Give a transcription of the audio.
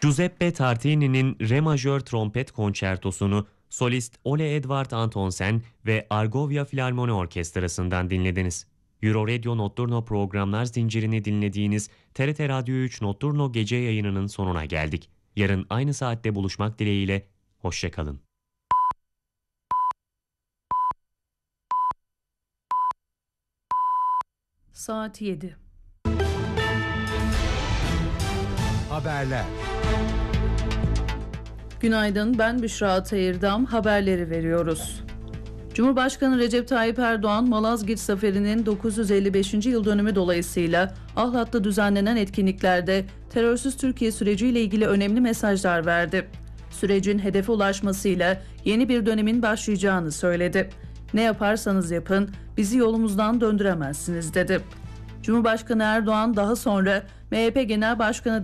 Giuseppe Tartini'nin Re majör trompet konçertosunu solist Ole Edvard Antonsen ve Argovia Filarmoni Orkestrası'ndan dinlediniz. Euroradio Notturno programlar zincirini dinlediğiniz TRT Radyo 3 Notturno gece yayınının sonuna geldik. Yarın aynı saatte buluşmak dileğiyle, hoşçakalın. Saat 7. Haberler. Günaydın, ben Büşra Atayırdam. Haberleri veriyoruz. Cumhurbaşkanı Recep Tayyip Erdoğan, Malazgirt Zaferi'nin 955. yıl dönümü dolayısıyla Ahlat'ta düzenlenen etkinliklerde terörsüz Türkiye süreciyle ilgili önemli mesajlar verdi. Sürecin hedefe ulaşmasıyla yeni bir dönemin başlayacağını söyledi. Ne yaparsanız yapın, bizi yolumuzdan döndüremezsiniz dedi. Cumhurbaşkanı Erdoğan daha sonra MHP Genel Başkanı